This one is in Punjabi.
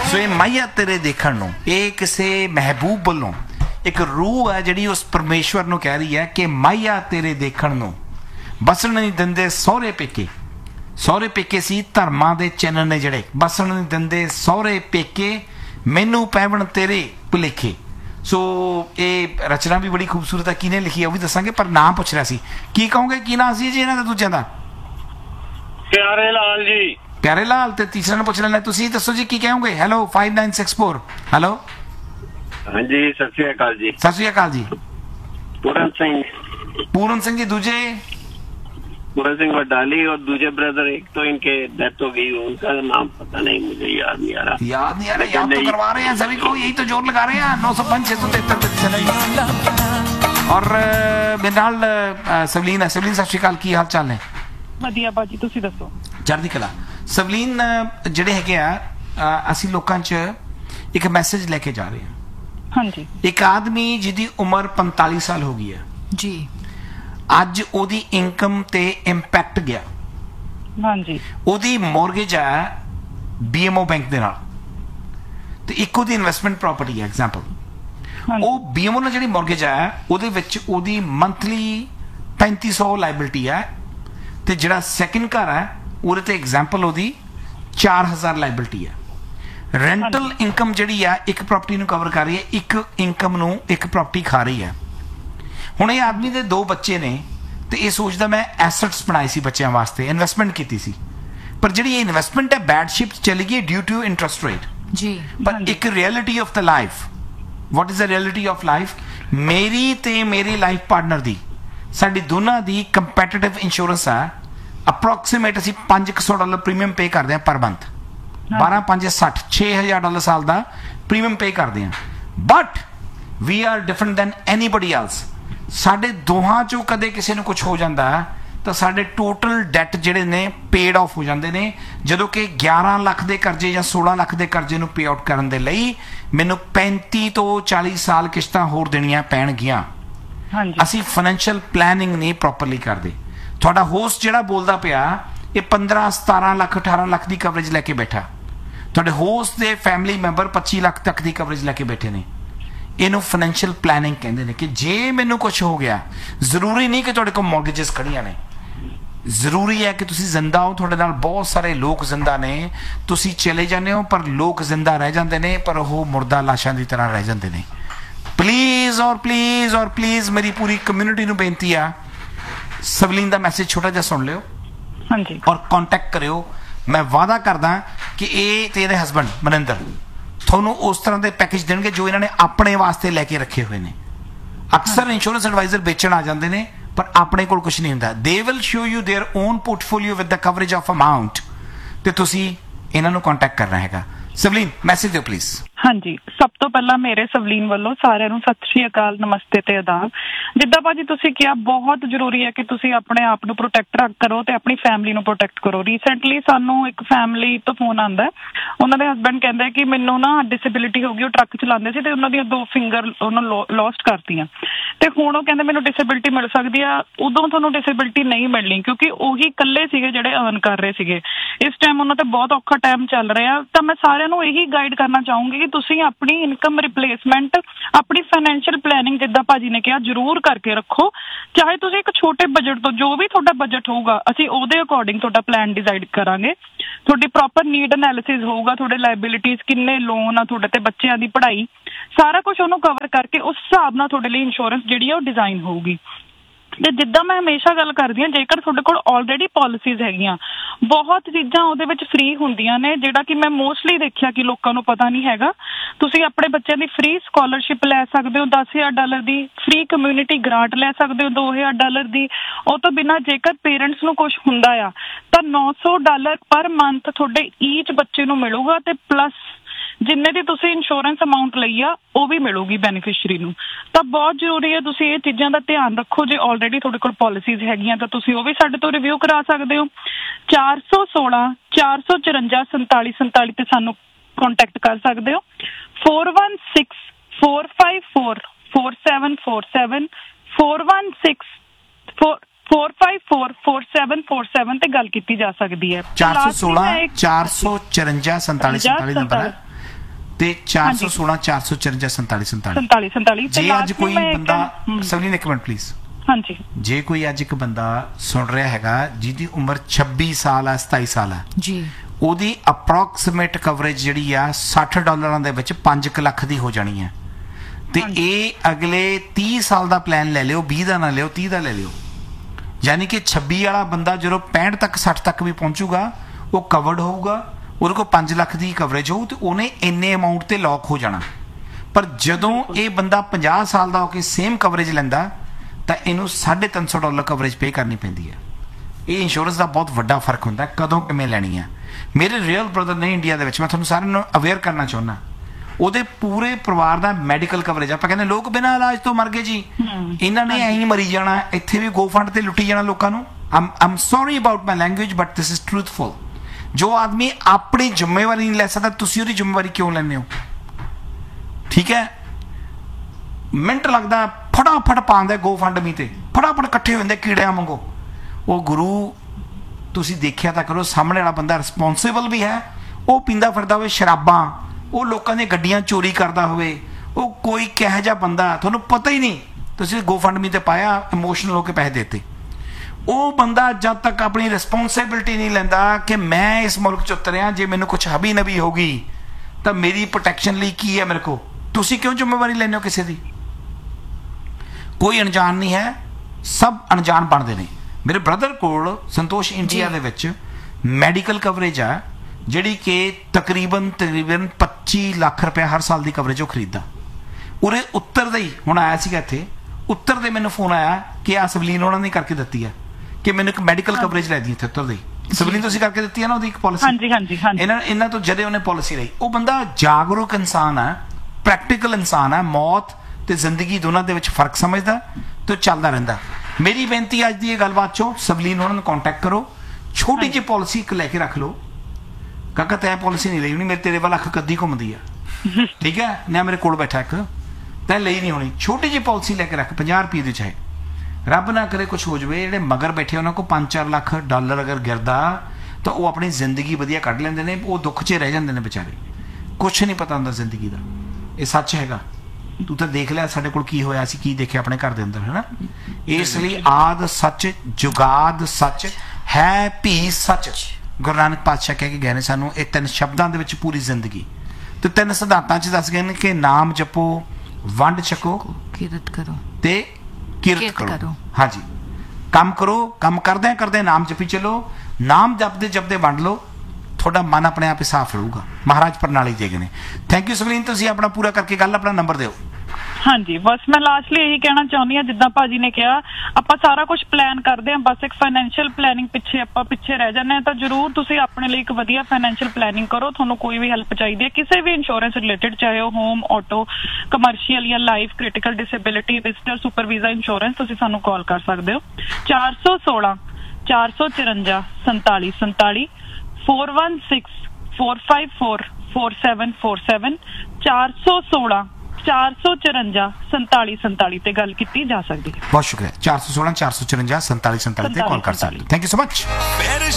ਸੋ ਇਹ ਮਾਇਆ ਤੇਰੇ ਦੇਖਣ ਨੂੰ, ਇਹ ਕਿਸੇ ਮਹਿਬੂਬ ਵੱਲੋਂ ਇੱਕ ਰੂਹ ਹੈ ਜਿਹੜੀ ਉਸ ਪਰਮੇਸ਼ਵਰ ਨੂੰ ਕਹਿ ਰਹੀ ਹੈ ਕਿ ਮਾਇਆ ਤੇਰੇ ਦੇਖਣ ਨੂੰ ਬਸਣ ਨਹੀਂ ਦਿੰਦੇ ਸਹੁਰੇ ਪੇਕੇ। ਸਹੁਰੇ ਪੇਕੇ ਸੀ ਧਰਮਾਂ ਦੇ ਚਿੰਨ੍ਹ ਨੇ ਜਿਹੜੇ, ਬਸਣ ਨਹੀਂ ਦਿੰਦੇ ਸਹੁਰੇ ਪੇਕੇ, ਮੈਨੂੰ ਪੈਵਣ ਤੇਰੇ ਭੁਲੇਖੇ। ਸੋ ਇਹ ਰਚਨਾ ਵੀ ਬੜੀ ਖੂਬਸੂਰਤ ਹੈ। ਕਿਹਨੇ ਲਿਖੀ ਹੈ ਉਹ ਵੀ ਦੱਸਾਂਗੇ, ਪਰ ਨਾਮ ਪੁੱਛ ਰਿਹਾ ਸੀ। ਕੀ ਕਹੋਗੇ, ਕੀ ਨਾਮ ਸੀ ਜੀ ਇਹਨਾਂ ਦਾ ਦੂਜਿਆਂ ਦਾ? ਪਿਆਰੇ ਲਾਲ ਜੀ। ਪਿਆਰੇ ਲਾਲ। ਤੇ ਤੀਸਰਾ ਨੂੰ ਪੁੱਛ ਲੈਣਾ, ਤੁਸੀਂ ਦੱਸੋ ਜੀ ਕੀ ਕਹੋਗੇ? ਹੈਲੋ 5964। ਹੈਲੋ ਹਾਂਜੀ, ਸਤਿ ਸ੍ਰੀ ਅਕਾਲ ਜੀ। ਸਤਿ ਸ੍ਰੀ ਅਕਾਲ ਜੀ। पूरन सिंह। पूरन सिंह जी दूजे? पूरन सिंह वडाली, और दूसरे ब्रदर एक तो इनके डेथ हो गई, उनका नाम पता नहीं, मुझे याद नहीं आ रहा। याद नहीं आ रहा? याद तो करवा रहे हैं सभी को, यही तो जोर लगा रहे हैं। 905 673। और मेरे नाल सवलीन है। सवलीन सत श्री अकाल, की हाल चाल ने? ਵਧੀਆ ਭਾਜੀ, ਤੁਸੀਂ ਦੱਸੋ? ਚੜ੍ਹਦੀ ਕਲਾ। ਸਵਲੀਨ ਜਿਹੜੇ ਹੈਗੇ ਆ, ਅਸੀਂ ਲੋਕਾਂ 'ਚ ਇੱਕ ਮੈਸੇਜ ਲੈ ਕੇ ਜਾ ਰਹੇ ਹਾਂ। ਹਾਂਜੀ। ਇੱਕ ਆਦਮੀ ਜਿਹਦੀ ਉਮਰ 45 ਸਾਲ ਹੋ ਗਈ ਹੈ ਜੀ, ਅੱਜ ਉਹਦੀ ਇਨਕਮ ਤੇ ਇੰਪੈਕਟ ਗਿਆ। ਹਾਂਜੀ। ਉਹਦੀ ਮੌਰਗੇਜ ਹੈ BMO ਬੈਂਕ ਦੇ ਨਾਲ, ਤੇ ਇੱਕ ਉਹਦੀ ਇਨਵੈਸਟਮੈਂਟ ਪ੍ਰਾਪਰਟੀ ਹੈ ਐਗਜ਼ਾਮਪਲ। ਉਹ BMO ਨਾਲ ਜਿਹੜੀ ਮੌਰਗੇਜ ਹੈ ਉਹਦੇ ਵਿੱਚ ਉਹਦੀ ਮੰਥਲੀ 3500 ਲਾਇਬਿਲਿਟੀ ਹੈ, ਤੇ ਜਿਹੜਾ ਸੈਕਿੰਡ ਘਰ ਹੈ ਉਹਦੇ ਤੇ ਐਗਜ਼ਾਮਪਲ ਉਹਦੀ 4000 ਲਾਇਬਿਲਿਟੀ ਹੈ। ਰੈਂਟਲ ਇਨਕਮ ਜਿਹੜੀ ਆ ਇੱਕ ਪ੍ਰਾਪਰਟੀ ਨੂੰ ਕਵਰ ਕਰ ਰਹੀ ਹੈ, ਇੱਕ ਇਨਕਮ ਨੂੰ ਇੱਕ ਪ੍ਰਾਪਰਟੀ ਖਾ ਰਹੀ ਹੈ। ਹੁਣ ਇਹ ਆਦਮੀ ਦੇ 2 ਬੱਚੇ ਨੇ, ਤੇ ਇਹ ਸੋਚਦਾ ਮੈਂ ਐਸੈਟਸ ਬਣਾਏ ਸੀ ਬੱਚਿਆਂ ਵਾਸਤੇ, ਇਨਵੈਸਟਮੈਂਟ ਕੀਤੀ ਸੀ, ਪਰ ਜਿਹੜੀ ਇਹ ਇਨਵੈਸਟਮੈਂਟ ਹੈ ਬੈਡ ਸ਼ਿਪ ਚਲੀ ਗਈ ਡਿਊ ਟੂ ਇੰਟਰਸਟ ਰੇਟ ਜੀ। ਪਰ ਇੱਕ reality of the life, what is the reality of life? ਮੇਰੀ ਤੇ ਮੇਰੀ ਲਾਈਫ ਪਾਰਟਨਰ ਦੀ, ਸਾਡੀ ਦੋਨਾਂ ਦੀ ਕੰਪੈਟੀਟਿਵ ਇੰਸ਼ੋਰੈਂਸ ਆ। ਅਪਰੋਕਸੀਮੇਟ ਅਸੀਂ $500 ਪ੍ਰੀਮੀਅਮ ਪੇ ਕਰਦੇ ਹਾਂ ਪਰ ਮੰਥ। 12 5 60 $6000 ਸਾਲ ਦਾ ਪ੍ਰੀਮੀਅਮ ਪੇ ਕਰਦੇ ਹਾਂ। But we R different then anybody else. ਸਾਡੇ ਦੋਹਾਂ ਚੋਂ ਕਦੇ ਕਿਸੇ ਨੂੰ ਕੁਝ ਹੋ ਜਾਂਦਾ ਤਾਂ ਸਾਡੇ ਟੋਟਲ ਡੈਟ ਜਿਹੜੇ ਨੇ ਪੇਡ ਆਫ ਹੋ ਜਾਂਦੇ ਨੇ, ਜਦੋਂ ਕਿ 11 ਲੱਖ ਦੇ ਕਰਜ਼ੇ ਜਾਂ 16 ਲੱਖ ਦੇ ਕਰਜ਼ੇ ਨੂੰ ਪੇ ਆਊਟ ਕਰਨ ਦੇ ਲਈ ਮੈਨੂੰ 35 ਤੋਂ 40 ਸਾਲ ਕਿਸ਼ਤਾਂ ਹੋਰ ਦੇਣੀਆਂ ਪੈਣਗੀਆਂ। ਅਸੀਂ ਫਾਈਨੈਂਸ਼ੀਅਲ ਪਲੈਨਿੰਗ ਨਹੀਂ ਪ੍ਰੋਪਰਲੀ ਕਰਦੇ। ਤੁਹਾਡਾ ਹੋਸਟ ਜਿਹੜਾ ਬੋਲਦਾ ਪਿਆ, ਇਹ 15 17 ਲੱਖ 18 ਲੱਖ ਦੀ ਕਵਰੇਜ ਲੈ ਕੇ ਬੈਠਾ। ਤੁਹਾਡੇ ਹੋਸਟ ਦੇ ਫੈਮਿਲੀ ਮੈਂਬਰ 25 ਲੱਖ ਤੱਕ ਦੀ ਕਵਰੇਜ ਲੈ ਕੇ ਬੈਠੇ ਨੇ। ਇਹਨੂੰ ਫਾਈਨੈਂਸ਼ੀਅਲ ਪਲੈਨਿੰਗ ਕਹਿੰਦੇ ਨੇ, ਕਿ ਜੇ ਮੈਨੂੰ ਕੁਝ ਹੋ ਗਿਆ, ਜ਼ਰੂਰੀ ਨਹੀਂ ਕਿ ਤੁਹਾਡੇ ਕੋਲ ਮੌਰਗੇਜਸ ਖੜੀਆਂ ਨੇ, ਜ਼ਰੂਰੀ ਹੈ ਕਿ ਤੁਸੀਂ ਜ਼ਿੰਦਾ ਹੋ। ਤੁਹਾਡੇ ਨਾਲ ਬਹੁਤ ਸਾਰੇ ਲੋਕ ਜ਼ਿੰਦਾ ਨੇ, ਤੁਸੀਂ ਚਲੇ ਜਾਂਦੇ ਹੋ ਪਰ ਲੋਕ ਜ਼ਿੰਦਾ ਰਹਿ ਜਾਂਦੇ ਨੇ, ਪਰ ਉਹ ਮੁਰਦਾ ਲਾਸ਼ਾਂ ਦੀ ਤਰ੍ਹਾਂ ਰਹਿ ਜਾਂਦੇ ਨੇ। ਪਲੀਜ਼ ਔਰ ਪਲੀਜ਼ ਔਰ ਪਲੀਜ਼ ਮੇਰੀ ਪੂਰੀ ਕਮਿਊਨਿਟੀ ਨੂੰ ਬੇਨਤੀ ਆ, ਸਵਲੀਨ ਦਾ ਮੈਸੇਜ ਛੋਟਾ ਜਿਹਾ ਸੁਣ ਲਿਓ ਹਾਂਜੀ, ਔਰ ਕੰਟੈਕਟ ਕਰਿਓ। ਮੈਂ ਵਾਅਦਾ ਕਰਦਾ ਕਿ ਇਹ ਤੇ ਇਹਦੇ ਹਸਬੈਂਡ ਮਨਿੰਦਰ ਤੁਹਾਨੂੰ ਉਸ ਤਰ੍ਹਾਂ ਦੇ ਪੈਕੇਜ ਦੇਣਗੇ ਜੋ ਇਹਨਾਂ ਨੇ ਆਪਣੇ ਵਾਸਤੇ ਲੈ ਕੇ ਰੱਖੇ ਹੋਏ ਨੇ। ਅਕਸਰ ਇੰਸ਼ੋਰੈਂਸ ਐਡਵਾਈਜ਼ਰ ਵੇਚਣ ਆ ਜਾਂਦੇ ਨੇ, ਪਰ ਆਪਣੇ ਕੋਲ ਕੁਝ ਨਹੀਂ ਹੁੰਦਾ। They will show you their own portfolio with the coverage of amount, ਤੇ ਤੁਸੀਂ ਇਹਨਾਂ ਨੂੰ ਕੰਟੈਕਟ ਕਰਨਾ ਹੈਗਾ। ਸਵਲੀਨ ਮੈਸੇਜ ਦਿਓ ਪਲੀਜ਼। ਹਾਂਜੀ, ਸਭ ਤੋਂ ਪਹਿਲਾਂ ਮੇਰੇ ਸਵਲੀਨ ਵੱਲੋਂ ਸਾਰਿਆਂ ਨੂੰ ਸਤਿ ਸ਼੍ਰੀ ਅਕਾਲ, ਨਮਸਤੇ ਤੇ ਆਦਾਬ। ਜਿੱਦਾਂ ਭਾਜੀ ਤੁਸੀਂ ਕਿਹਾ, ਬਹੁਤ ਜ਼ਰੂਰੀ ਹੈ ਕਿ ਤੁਸੀਂ ਆਪਣੇ ਆਪ ਨੂੰ ਪ੍ਰੋਟੈਕਟ ਕਰੋ ਤੇ ਆਪਣੀ ਫੈਮਿਲੀ ਨੂੰ ਪ੍ਰੋਟੈਕਟ ਕਰੋ। ਰੀਸੈਂਟਲੀ ਸਾਨੂੰ ਇੱਕ ਫੈਮਿਲੀ ਤੋਂ ਫੋਨ ਆਉਂਦਾ, ਉਹਨਾਂ ਦੇ ਹਸਬੈਂਡ ਕਹਿੰਦੇ ਕਿ ਮੈਨੂੰ ਨਾ ਡਿਸੇਬਿਲਿਟੀ ਹੋ ਗਈ, ਉਹ ਟਰੱਕ ਚਲਾਉਂਦੇ ਸੀ ਤੇ ਉਹਨਾਂ ਦੀਆਂ 2 ਫਿੰਗਰ ਉਹਨਾਂ ਲੋਸਟ ਕਰਤੀਆਂ, ਤੇ ਹੁਣ ਉਹ ਕਹਿੰਦੇ ਮੈਨੂੰ ਡਿਸੇਬਿਲਿਟੀ ਮਿਲ ਸਕਦੀ ਆ। ਉਦੋਂ ਤੁਹਾਨੂੰ ਡਿਸੇਬਿਲਿਟੀ ਨਹੀਂ ਮਿਲਣੀ, ਕਿਉਂਕਿ ਉਹੀ ਇਕੱਲੇ ਸੀਗੇ ਜਿਹੜੇ ਅਰਨ ਕਰ ਰਹੇ ਸੀਗੇ। ਇਸ ਟਾਈਮ ਉਹਨਾਂ ਤੇ ਬਹੁਤ ਔਖਾ ਟਾਈਮ ਚੱਲ ਰਿਹਾ। ਤਾਂ ਮੈਂ ਸਾਰਿਆਂ ਨੂੰ ਇਹੀ ਗਾਈਡ ਕਰਨਾ ਚਾਹੂੰਗੀ ਕਿ ਤੁਸੀਂ ਆਪਣੀ ਇਨਕਮ ਰਿਪਲੇਸਮੈਂਟ, ਆਪਣੀ ਫਾਈਨੈਂਸ਼ੀਅਲ ਪਲੈਨਿੰਗ ਜਿੱਦਾਂ ਭਾਜੀ ਨੇ ਕਿਹਾ ਜ਼ਰੂਰ ਕਰਕੇ ਰੱਖੋ। ਚਾਹੇ ਤੁਸੀਂ ਇੱਕ ਛੋਟੇ ਬਜਟ ਤੋਂ, ਜੋ ਵੀ ਤੁਹਾਡਾ ਬਜਟ ਹੋਊਗਾ ਅਸੀਂ ਉਹਦੇ ਅਕੋਰਡਿੰਗ ਤੁਹਾਡਾ ਪਲਾਨ ਡਿਸਾਈਡ ਕਰਾਂਗੇ। ਤੁਹਾਡੀ ਪ੍ਰੋਪਰ ਨੀਡ ਐਨਾਲਿਸਿਸ ਹੋਊਗਾ, ਤੁਹਾਡੇ ਲਾਇਬਿਲਿਟੀਜ਼ ਕਿੰਨੇ, ਲੋਨ ਆ ਤੁਹਾਡੇ ਤੇ, ਬੱਚਿਆਂ ਦੀ ਪੜ੍ਹਾਈ, ਸਾਰਾ ਕੁਝ ਉਹਨੂੰ ਕਵਰ ਕਰਕੇ ਉਸ ਹਿਸਾਬ ਨਾਲ ਤੁਹਾਡੇ ਲਈ ਇੰਸ਼ੋਰੈਂਸ ਜਿਹੜੀ ਆ ਉਹ ਡਿਜ਼ਾਈਨ ਹੋਊਗੀ। ਤੇ ਜਿੱਦਾਂ ਮੈਂ ਹਮੇਸ਼ਾ ਗੱਲ ਕਰਦੀ ਹਾਂ, ਜੇਕਰ ਤੁਹਾਡੇ ਕੋਲ ਆਲਰੇਡੀ ਪਾਲਿਸੀਜ਼ ਹੈਗੀਆਂ, ਬਹੁਤ ਚੀਜ਼ਾਂ ਉਹਦੇ ਵਿੱਚ ਫ੍ਰੀ ਹੁੰਦੀਆਂ ਨੇ, ਜਿਹੜਾ ਕਿ ਮੈਂ ਮੋਸਟਲੀ ਦੇਖਿਆ ਕਿ ਲੋਕਾਂ ਨੂੰ ਪਤਾ ਨਹੀਂ ਹੈਗਾ। ਤੁਸੀਂ ਆਪਣੇ ਬੱਚਿਆਂ ਦੀ ਫ੍ਰੀ ਸਕਾਲਰਸ਼ਿਪ ਲੈ ਸਕਦੇ ਹੋ $10,000 ਦੀ, ਫ੍ਰੀ ਕਮਿਊਨਿਟੀ ਗ੍ਰਾਂਟ ਲੈ ਸਕਦੇ ਹੋ $2,000 ਦੀ। ਉਹ ਤੋਂ ਬਿਨਾਂ ਜੇਕਰ ਪੇਰੈਂਟਸ ਨੂੰ ਕੁਝ ਹੁੰਦਾ ਆ ਤਾਂ $900 ਪਰ ਮੰਥ ਤੁਹਾਡੇ ਈਚ ਬੱਚੇ ਨੂੰ ਮਿਲੂਗਾ, ਤੇ ਪਲੱਸ ਜਿੰਨੇ ਦੀ ਤੁਸੀਂ ਇੰਸ਼ੋਰੈਂਸ ਅਮਾਊਂਟ ਲਈ ਆ ਉਹ ਵੀ ਮਿਲੂਗੀ ਬੈਨੀਫਿਸ਼ਰੀ ਨੂੰ। ਤਾਂ ਬਹੁਤ ਜ਼ਰੂਰੀ ਹੈ ਤੁਸੀਂ ਇਹ ਚੀਜ਼ਾਂ ਦਾ ਧਿਆਨ ਰੱਖੋ। ਜੇ ਆਲਰੇਡੀ ਤੁਹਾਡੇ ਕੋਲ ਪਾਲਿਸੀਜ਼ ਹੈਗੀਆਂ ਤਾਂ ਤੁਸੀਂ ਉਹ ਵੀ ਸਾਡੇ ਤੋਂ ਰਿਵਿਊ ਕਰਾ ਸਕਦੇ ਹੋ। 416 454 4747 ਤੇ ਸਾਨੂੰ ਕੰਟੈਕਟ ਕਰ ਸਕਦੇ ਹੋ। 416 454 4747 416 4544747 ਤੇ ਗੱਲ ਕੀਤੀ ਜਾ ਸਕਦੀ ਹੈ। 416 454 4747 ਨੰਬਰ ਹੈ। ਤੇ 416 454 47 47 47 ਜੇ ਅੱਜ ਕੋਈ ਬੰਦਾ ਸਵਲੀਨ ਇੱਕ ਮਿੰਟ ਪਲੀਜ਼ ਹਾਂਜੀ ਜੇ ਕੋਈ ਅੱਜ ਇੱਕ ਬੰਦਾ ਸੁਣ ਰਿਹਾ ਹੈਗਾ ਜਿਹਦੀ ਉਮਰ 26 ਸਾਲ ਆ 27 ਸਾਲ ਆ ਜੀ ਉਹਦੀ ਅਪਰੋਕਸੀਮੇਟ ਕਵਰੇਜ ਜਿਹੜੀ ਆ $60 ਦੇ ਵਿੱਚ 5 ਲੱਖ ਦੀ ਹੋ ਜਾਣੀ ਹੈ ਤੇ ਇਹ ਅਗਲੇ 30 ਸਾਲ ਦਾ ਪਲਾਨ ਲੈ ਲਿਓ 20 ਦਾ ਨਾ ਲਿਓ 30 ਦਾ ਲੈ ਲਿਓ ਯਾਨੀ ਕਿ 26 ਵਾਲਾ ਬੰਦਾ ਜਦੋਂ 65 ਤੱਕ 60 ਤੱਕ ਵੀ ਪਹੁੰਚੂਗਾ ਉਹ ਕਵਰਡ ਹੋਊਗਾ ਉਹਦੇ ਕੋਲ 5 ਲੱਖ ਦੀ ਕਵਰੇਜ ਹੋਊ ਤੇ ਉਹਨੇ ਇੰਨੇ ਅਮਾਉਂਟ ਤੇ ਲੌਕ ਹੋ ਜਾਣਾ ਪਰ ਜਦੋਂ ਇਹ ਬੰਦਾ 50 ਸਾਲ ਦਾ ਹੋ ਕੇ ਸੇਮ ਕਵਰੇਜ ਲੈਂਦਾ ਤਾਂ ਇਹਨੂੰ $350 ਕਵਰੇਜ ਪੇ ਕਰਨੀ ਪੈਂਦੀ ਹੈ ਇਹ ਇੰਸ਼ੋਰੈਂਸ ਦਾ ਬਹੁਤ ਵੱਡਾ ਫਰਕ ਹੁੰਦਾ ਕਦੋਂ ਕਿਵੇਂ ਲੈਣੀ ਹੈ ਮੇਰੇ ਰੀਅਲ ਬ੍ਰਦਰ ਨੇ ਇੰਡੀਆ ਦੇ ਵਿੱਚ ਮੈਂ ਤੁਹਾਨੂੰ ਸਾਰਿਆਂ ਨੂੰ ਅਵੇਅਰ ਕਰਨਾ ਚਾਹੁੰਦਾ ਉਹਦੇ ਪੂਰੇ ਪਰਿਵਾਰ ਦਾ ਮੈਡੀਕਲ ਕਵਰੇਜ ਆਪਾਂ ਕਹਿੰਦੇ ਲੋਕ ਬਿਨਾਂ ਇਲਾਜ ਤੋਂ ਮਰ ਗਏ ਜੀ ਇਹਨਾਂ ਨੇ ਐਂ ਮਰੀ ਜਾਣਾ ਇੱਥੇ ਵੀ ਗੋ ਫੰਡ ਤੇ ਲੁੱਟੀ ਜਾਣਾ ਲੋਕਾਂ ਨੂੰ I'm sorry about my language but this is truthful ਜੋ ਆਦਮੀ ਆਪਣੀ ਜ਼ਿੰਮੇਵਾਰੀ ਨਹੀਂ ਲੈ ਸਕਦਾ ਤੁਸੀਂ ਉਹਦੀ ਜ਼ਿੰਮੇਵਾਰੀ ਕਿਉਂ ਲੈਂਦੇ ਹੋ ਠੀਕ ਹੈ ਮਿੰਟ ਲੱਗਦਾ ਫਟਾਫਟ ਪਾਉਂਦੇ ਗੋ ਫੰਡ ਮੀ ਤੇ ਫਟਾਫਟ ਇਕੱਠੇ ਹੋ ਜਾਂਦੇ ਕੀੜਿਆਂ ਵਾਂਗੂ ਉਹ ਗੁਰੂ ਤੁਸੀਂ ਦੇਖਿਆ ਤਾਂ ਕਰੋ ਸਾਹਮਣੇ ਵਾਲਾ ਬੰਦਾ ਰਿਸਪੌਂਸਿਬਲ ਵੀ ਹੈ ਉਹ ਪੀਂਦਾ ਫਿਰਦਾ ਹੋਵੇ ਸ਼ਰਾਬਾਂ ਉਹ ਲੋਕਾਂ ਦੀਆਂ ਗੱਡੀਆਂ ਚੋਰੀ ਕਰਦਾ ਹੋਵੇ ਉਹ ਕੋਈ ਕਿਹੋ ਜਿਹਾ ਬੰਦਾ ਤੁਹਾਨੂੰ ਪਤਾ ਹੀ ਨਹੀਂ ਤੁਸੀਂ ਗੋ ਫੰਡ ਮੀ ਤੇ ਪਾਇਆ ਇਮੋਸ਼ਨਲ ਹੋ ਕੇ ਪੈਸੇ ਦੇਤੇ ਉਹ ਬੰਦਾ ਜਦ ਤੱਕ ਆਪਣੀ ਰਿਸਪੌਂਸਿਬਿਲਟੀ ਨਹੀਂ ਲੈਂਦਾ ਕਿ ਮੈਂ ਇਸ ਮੁਲਕ 'ਚ ਉਤਰਿਆ ਜੇ ਮੈਨੂੰ ਕੁਝ ਹਬੀ ਨਬੀ ਹੋ ਗਈ ਤਾਂ ਮੇਰੀ ਪ੍ਰੋਟੈਕਸ਼ਨ ਲਈ ਕੀ ਹੈ ਮੇਰੇ ਕੋਲ ਤੁਸੀਂ ਕਿਉਂ ਜ਼ਿੰਮੇਵਾਰੀ ਲੈਂਦੇ ਹੋ ਕਿਸੇ ਦੀ ਕੋਈ ਅਣਜਾਣ ਨਹੀਂ ਹੈ ਸਭ ਅਣਜਾਣ ਬਣਦੇ ਨੇ ਮੇਰੇ ਬ੍ਰਦਰ ਕੋਲ ਸੰਤੋਸ਼ ਇੰਡੀਆ ਦੇ ਵਿੱਚ ਮੈਡੀਕਲ ਕਵਰੇਜ ਆ ਜਿਹੜੀ ਕਿ ਤਕਰੀਬਨ 25 ਲੱਖ ਰੁਪਏ ਹਰ ਸਾਲ ਦੀ ਕਵਰੇਜ ਉਹ ਖਰੀਦਦਾ ਉਰੇ ਉੱਤਰ ਦੇ ਹੀ ਹੁਣ ਆਇਆ ਸੀਗਾ ਇੱਥੇ ਉੱਤਰ ਦੇ ਮੈਨੂੰ ਫੋਨ ਆਇਆ ਕਿ ਆ ਸਵਲੀਨ ਉਹਨਾਂ ਨੇ ਕਰਕੇ ਦਿੱਤੀ ਹੈ ਕਿ ਮੈਨੂੰ ਇੱਕ ਮੈਡੀਕਲ ਕਵਰੇਜ ਲੈ ਦੀ ਇੱਥੇ ਉੱਤਰ ਦੇ ਸਵਲੀਨ ਤੁਸੀਂ ਕਰਕੇ ਦਿੱਤੀ ਹੈ ਨਾ ਉਹਦੀ ਇੱਕ ਪਾਲਿਸੀ ਹਾਂਜੀ ਹਾਂਜੀ ਹਾਂਜੀ ਇਹਨਾਂ ਤੋਂ ਜਦੇ ਉਹਨੇ ਪਾਲਿਸੀ ਲਈ ਉਹ ਬੰਦਾ ਜਾਗਰੂਕ ਇਨਸਾਨ ਹੈ ਪ੍ਰੈਕਟੀਕਲ ਇਨਸਾਨ ਹੈ ਮੌਤ ਤੇ ਜ਼ਿੰਦਗੀ ਦੋਨਾਂ ਦੇ ਵਿੱਚ ਫਰਕ ਸਮਝਦਾ ਤੇ ਚੱਲਦਾ ਰਹਿੰਦਾ ਮੇਰੀ ਬੇਨਤੀ ਅੱਜ ਦੀ ਇਹ ਗੱਲਬਾਤ ਚੋਂ ਸਵਲੀਨ ਉਹਨਾਂ ਨੂੰ ਕੰਟੈਕਟ ਕਰੋ ਛੋਟੀ ਜਿਹੀ ਪਾਲਿਸੀ ਇੱਕ ਲੈ ਕੇ ਰੱਖ ਲਓ ਕਾਕਾ ਤੈਂ ਪਾਲਿਸੀ ਨਹੀਂ ਲਈ ਹੋਣੀ ਮੇਰੇ ਤੇਰੇ ਵੱਲ ਅੱਖ ਕੱਦੀ ਘੁੰਮਦੀ ਆ ਠੀਕ ਹੈ ਨਾ ਮੇਰੇ ਕੋਲ ਬੈਠਾ ਇੱਕ ਤੈਂ ਲਈ ਨਹੀਂ ਹੋਣੀ ਛੋਟੀ ਜਿਹੀ ਪਾਲਿਸੀ ਲੈ ਕੇ ਰੱਖ 50 ਰੁਪਏ ਦੀ ਚਾਹੇ ਰੱਬ ਨਾ ਕਰੇ ਕੁਝ ਹੋ ਜਾਵੇ ਜਿਹੜੇ ਮਗਰ ਬੈਠੇ ਉਹਨਾਂ ਕੋਲ $5-4 ਲੱਖ ਅਗਰ ਗਿਰਦਾ ਤਾਂ ਉਹ ਆਪਣੀ ਜ਼ਿੰਦਗੀ ਵਧੀਆ ਕੱਢ ਲੈਂਦੇ ਨੇ ਉਹ ਦੁੱਖ 'ਚ ਰਹਿ ਜਾਂਦੇ ਨੇ ਵਿਚਾਰੇ ਕੁਛ ਨਹੀਂ ਪਤਾ ਹੁੰਦਾ ਜ਼ਿੰਦਗੀ ਦਾ ਇਹ ਸੱਚ ਹੈਗਾ ਤੂੰ ਤਾਂ ਦੇਖ ਲਿਆ ਸਾਡੇ ਕੋਲ ਕੀ ਹੋਇਆ ਸੀ ਕੀ ਦੇਖਿਆ ਆਪਣੇ ਘਰ ਦੇ ਅੰਦਰ ਹੈ ਨਾ ਇਸ ਲਈ ਆਦ ਸੱਚ ਜੁਗਾਦ ਸੱਚ ਹੈ ਭੀ ਸੱਚ ਗੁਰੂ ਨਾਨਕ ਪਾਤਸ਼ਾਹ ਕਹਿ ਕੇ ਗਏ ਨੇ ਸਾਨੂੰ ਇਹ 3 ਸ਼ਬਦਾਂ ਦੇ ਵਿੱਚ ਪੂਰੀ ਜ਼ਿੰਦਗੀ ਤੇ 3 ਸਿਧਾਂਤਾਂ 'ਚ ਦੱਸ ਗਏ ਨੇ ਕਿ ਨਾਮ ਜਪੋ ਵੰਡ ਛਕੋ ਕੀਰਤ ਕਰੋ ਤੇ ਕਿਰਤ ਕਰੋ ਹਾਂਜੀ ਕੰਮ ਕਰੋ ਕੰਮ ਕਰਦੇ ਨਾਮ ਜਪੀ ਚਲੋ ਨਾਮ ਜਪਦੇ ਵੰਡ ਲਓ ਤੁਹਾਡਾ ਮਨ ਆਪਣੇ ਆਪ ਹੀ ਸਾਫ਼ ਰਹੂਗਾ ਮਹਾਰਾਜ ਪ੍ਰਣਾਲੀ ਦੇ ਗਏ ਨੇ ਥੈਂਕ ਯੂ ਸਵਲੀਨ ਤੁਸੀਂ ਆਪਣਾ ਪੂਰਾ ਕਰਕੇ ਗੱਲ ਆਪਣਾ ਨੰਬਰ ਦਿਓ ਹਾਂਜੀ ਬਸ ਮੈਂ ਲਾਸਟਲੀ ਇਹੀ ਕਹਿਣਾ ਚਾਹੁੰਦੀ ਹਾਂ ਜਿੱਦਾਂ ਭਾਜੀ ਨੇ ਕਿਹਾ ਆਪਾਂ ਸਾਰਾ ਕੁਝ ਪਲਾਨ ਕਰਦੇ ਹਾਂ ਬਸ ਇੱਕ ਫਾਈਨੈਂਸ਼ੀਅਲ ਪਲੈਨਿੰਗ ਪਿੱਛੇ ਰਹਿ ਜਾਂਦੇ ਹਾਂ ਤਾਂ ਜ਼ਰੂਰ ਤੁਸੀਂ ਆਪਣੇ ਲਈ ਇੱਕ ਵਧੀਆ ਫਾਈਨੈਂਸ਼ੀਅਲ ਪਲੈਨਿੰਗ ਕਰੋ ਤੁਹਾਨੂੰ ਕੋਈ ਵੀ ਹੈਲਪ ਚਾਹੀਦੀ ਹੈ ਕਿਸੇ ਵੀ ਇੰਸ਼ੋਰੈਂਸ ਰਿਲੇਟਡ ਚਾਹੇ ਉਹ ਹੋਮ ਆਟੋ ਕਮਰਸ਼ੀਅਲ ਜਾਂ life critical disability visitor super visa insurance ਤੁਸੀਂ ਸਾਨੂੰ ਕਾਲ ਕਰ ਸਕਦੇ ਹੋ 416 454 47 47 416 454 4747 416 454 47 47 ਤੇ ਗੱਲ ਕੀਤੀ ਜਾ ਸਕਦੀ ਹੈ ਬਹੁਤ ਸ਼ੁਕਰੀਆ 416 454 47 47 ਤੇ ਕਾਲ ਕਰ ਸਕਦੇ ਹੋ ਥੈਂਕ ਯੂ ਸੋ ਮਚ